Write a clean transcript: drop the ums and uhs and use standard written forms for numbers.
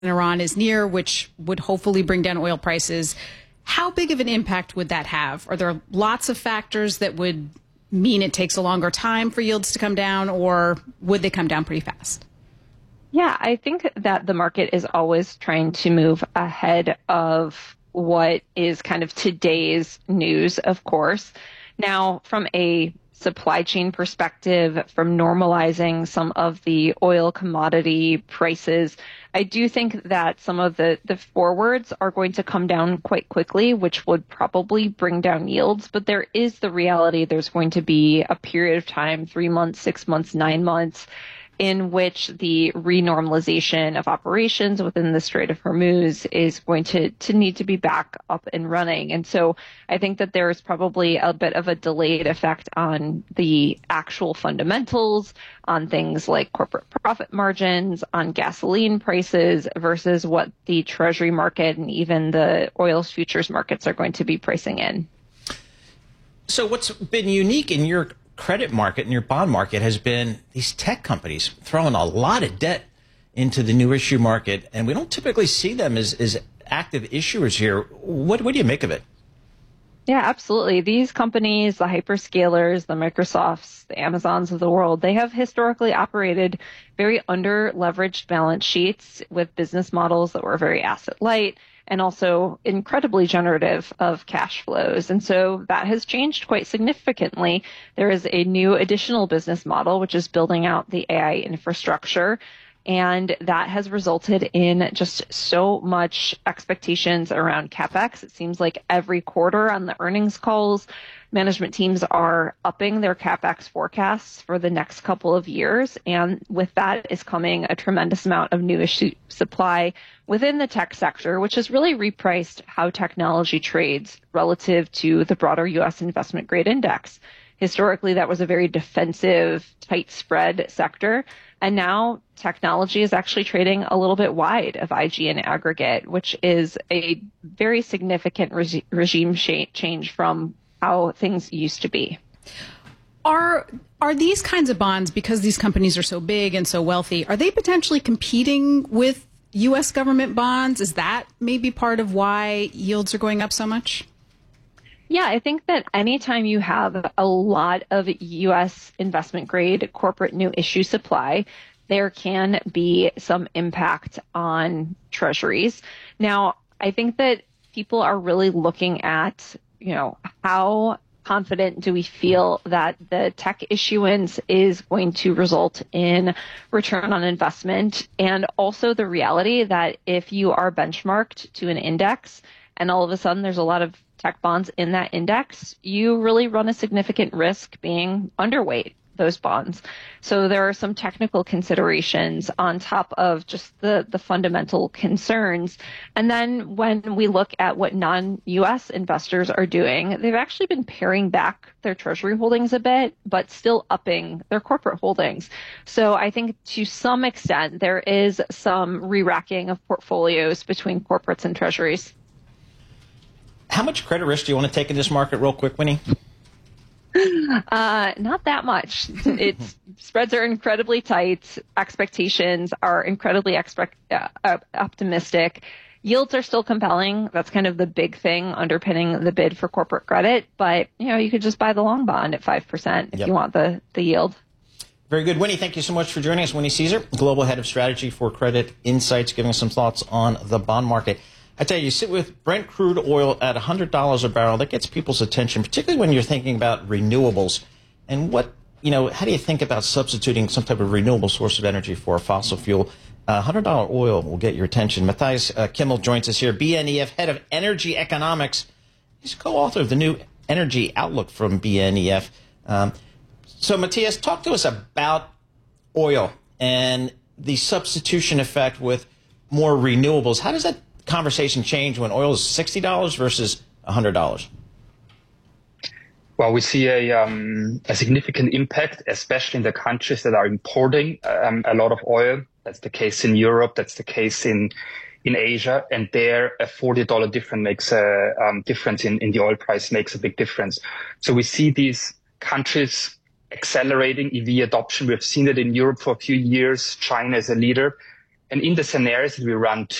in Iran is near, which would hopefully bring down oil prices. How big of an impact would that have? Are there lots of factors that would mean it takes a longer time for yields to come down, or would they come down pretty fast? Yeah, I think that the market is always trying to move ahead of what is kind of today's news, of course. Now, from a supply chain perspective, from normalizing some of the oil commodity prices, I do think that some of the forwards are going to come down quite quickly, which would probably bring down yields. But there is the reality there's going to be a period of time, 3 months, 6 months, 9 months, in which the renormalization of operations within the Strait of Hormuz is going to need to be back up and running. And so I think that there is probably a bit of a delayed effect on the actual fundamentals, on things like corporate profit margins, on gasoline prices versus what the Treasury market and even the oil futures markets are going to be pricing in. So what's been unique in your credit market and your bond market has been these tech companies throwing a lot of debt into the new issue market, and we don't typically see them as active issuers here. What do you make of it? Yeah, absolutely. These companies, the hyperscalers, the Microsofts, the Amazons of the world, they have historically operated very under-leveraged balance sheets with business models that were very asset light and also incredibly generative of cash flows. And so that has changed quite significantly. There is a new additional business model, which is building out the AI infrastructure. And that has resulted in just so much expectations around CapEx. It seems like every quarter on the earnings calls, management teams are upping their CapEx forecasts for the next couple of years. And with that is coming a tremendous amount of new issue supply within the tech sector, which has really repriced how technology trades relative to the broader U.S. investment grade index. Historically, that was a very defensive, tight spread sector. And now technology is actually trading a little bit wide of IG in aggregate, which is a very significant regime change from how things used to be. Are these kinds of bonds, because these companies are so big and so wealthy, are they potentially competing with U.S. government bonds? Is that maybe part of why yields are going up so much? Yeah, I think that anytime you have a lot of U.S. investment grade corporate new issue supply, there can be some impact on treasuries. Now, I think that people are really looking at, how confident do we feel that the tech issuance is going to result in return on investment, and also the reality that if you are benchmarked to an index and all of a sudden there's a lot of tech bonds in that index, you really run a significant risk being underweight those bonds. So there are some technical considerations on top of just the fundamental concerns. And then when we look at what non-US investors are doing, they've actually been paring back their treasury holdings a bit, but still upping their corporate holdings. So I think to some extent, there is some re-racking of portfolios between corporates and treasuries. How much credit risk do you want to take in this market real quick, Winnie? Not that much. Spreads are incredibly tight. Expectations are incredibly optimistic. Yields are still compelling. That's kind of the big thing underpinning the bid for corporate credit. But, you could just buy the long bond at 5% if you want the yield. Very good. Winnie, thank you so much for joining us. Winnie Cisar, Global Head of Strategy for Credit Insights, giving us some thoughts on the bond market. I tell you sit with Brent crude oil at $100 a barrel. That gets people's attention, particularly when you're thinking about renewables. And how do you think about substituting some type of renewable source of energy for a fossil fuel? $100 oil will get your attention. Matthias Kimmel joins us here, BNEF, Head of Energy Economics. He's co-author of the new Energy Outlook from BNEF. So, Matthias, talk to us about oil and the substitution effect with more renewables. How does that conversation change when oil is $60 versus $100? Well, we see a significant impact, especially in the countries that are importing a lot of oil. That's the case in Europe. That's the case in Asia. And there, a $40 difference makes a difference in the oil price, makes a big difference. So we see these countries accelerating EV adoption. We've seen it in Europe for a few years. China is a leader. And in the scenarios that we run